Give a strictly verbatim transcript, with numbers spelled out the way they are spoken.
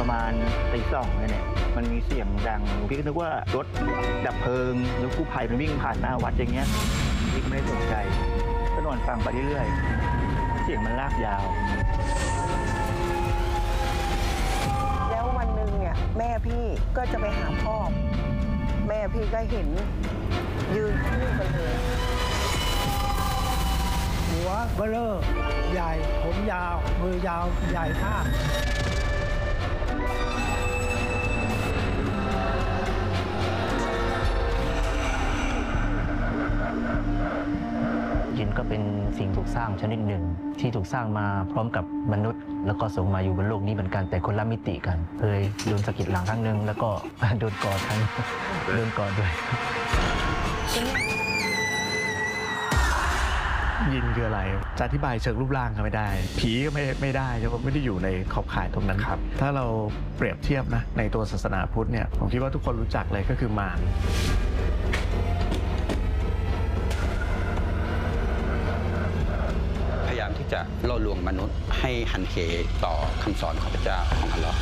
ประมาณตีสองเนี่ยมันมีเสียงดังพี่ก็นึกว่ารถดับเพลิงหรือกู้ภัยมันวิ่งผ่านหน้าวัดอย่างเงี้ยพี่ก็ไม่ได้สนใจก็นอนฟังไปเรื่อยๆเสียงมันลากยาวแล้ววันหนึ่งเนี่ยแม่พี่ก็จะไปหาพ่อแม่พี่ก็เห็นยืนคู่กันเลยหัวเบลอใหญ่ผมยาวมือยาวใหญ่มากยินก็เป็นสิ่งถูกสร้างชนิดหนึ่งที่ถูกสร้างมาพร้อมกับมนุษย์ แล้วก็ส่งมาอยู่บนโลกนี้เหมือนกันแต่คนละมิติกันเคยโดนสะกิดหลังครั้งหนึ่งแล้วก็โดนกอดครั้งโดนกอดด้วยยินคืออะไรจะอธิบายเชิงรูปร่างก็ไม่ได้ผีก็ไม่ไม่ได้เพราะไม่ได้อยู่ในขอบข่ายตรงนั้นครับถ้าเราเปรียบเทียบนะในตัวศาสนาพุทธเนี่ยผมคิดว่าทุกคนรู้จักเลยก็คือมารพยายามที่จะล่อลวงมนุษย์ให้หันเหต่อคำสอนของพระเจ้าของอัลเลาะห์